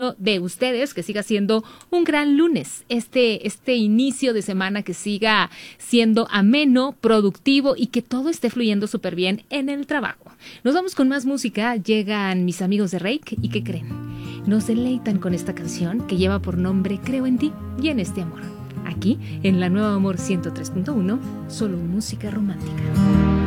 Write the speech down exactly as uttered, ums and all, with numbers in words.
uno de ustedes que siga siendo un gran lunes, este, este inicio de semana que siga siendo ameno, productivo y que todo esté fluyendo súper bien en el trabajo. Nos vamos con más música, llegan mis amigos de Reik y ¿qué creen? Nos deleitan con esta canción que lleva por nombre Creo en ti y en este amor. Aquí, en la Nueva Amor ciento tres punto uno, solo música romántica.